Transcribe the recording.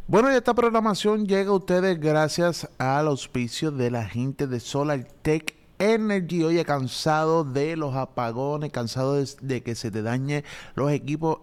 Bueno, y esta programación llega a ustedes gracias al auspicio de la gente de SolarTech Energy. Oye, cansado de los apagones, cansado de que se te dañe los equipos